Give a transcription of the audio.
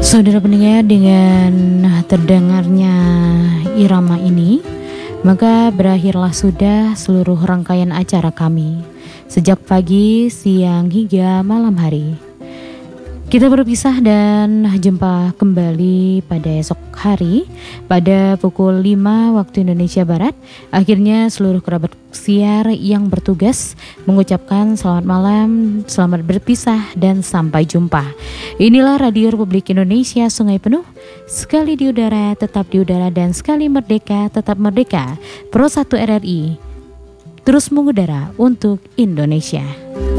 Saudara pendengar, dengan terdengarnya irama ini, maka berakhirlah sudah seluruh rangkaian acara kami sejak pagi, siang hingga malam hari. Kita berpisah dan jumpa kembali pada esok hari pada pukul 5 waktu Indonesia Barat. Akhirnya seluruh kerabat siar yang bertugas mengucapkan selamat malam, selamat berpisah dan sampai jumpa. Inilah Radio Republik Indonesia Sungai Penuh, sekali di udara tetap di udara dan sekali merdeka tetap merdeka. Pro 1 RRI terus mengudara untuk Indonesia.